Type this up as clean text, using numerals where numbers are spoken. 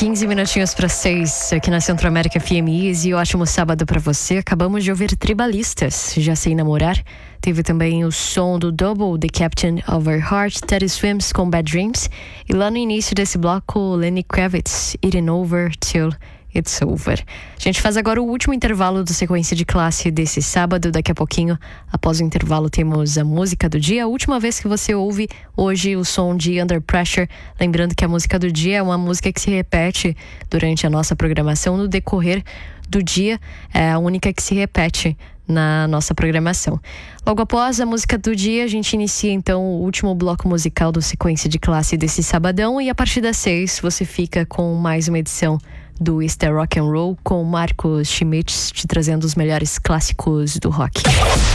15 minutinhos para 6 aqui na Centro América FM Easy. Ótimo sábado para você. Acabamos de ouvir Tribalistas, Já Sei Namorar. Teve também o som do Double, The Captain of Our Heart, Teddy Swims com Bad Dreams. E lá no início desse bloco, Lenny Kravitz, It Ain't Over Till It's Over. A gente faz agora o último intervalo do Sequência de Classe desse sábado. Daqui a pouquinho, após o intervalo, temos a música do dia. A última vez que você ouve hoje o som de Under Pressure. Lembrando que a música do dia é uma música que se repete durante a nossa programação no decorrer do dia. É a única que se repete na nossa programação. Logo após a música do dia, a gente inicia então o último bloco musical do Sequência de Classe desse sabadão, e a partir das 6 você fica com mais uma edição do Easter Rock and Roll com Marcos Schmitz, te trazendo os melhores clássicos do rock.